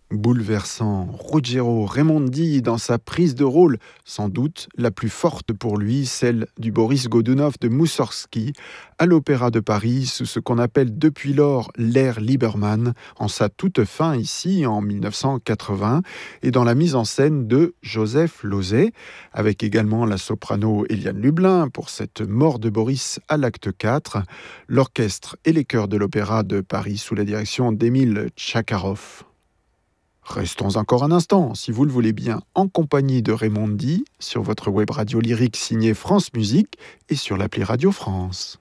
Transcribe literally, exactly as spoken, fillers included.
Bouleversant, Ruggiero Raimondi dans sa prise de rôle, sans doute la plus forte pour lui, celle du Boris Godunov de Moussorgsky, à l'Opéra de Paris, sous ce qu'on appelle depuis lors l'ère Liebermann, en sa toute fin ici, en mille neuf cent quatre-vingts, et dans la mise en scène de Joseph Losey, avec également la soprano Éliane Lublin pour cette mort de Boris à l'acte quatre, l'orchestre et les chœurs de l'Opéra de Paris sous la direction d'Émile Tchakharov. Restons encore un instant, si vous le voulez bien, en compagnie de Raimondi, sur votre web radio lyrique signée France Musique et sur l'appli Radio France.